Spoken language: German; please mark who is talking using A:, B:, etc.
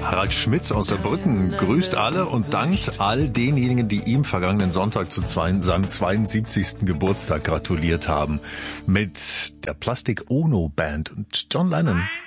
A: Harald Schmitz aus Saarbrücken grüßt alle und dankt all denjenigen, die ihm vergangenen Sonntag zu seinem 72. Geburtstag gratuliert haben. Mit der Plastic Ono Band und John Lennon.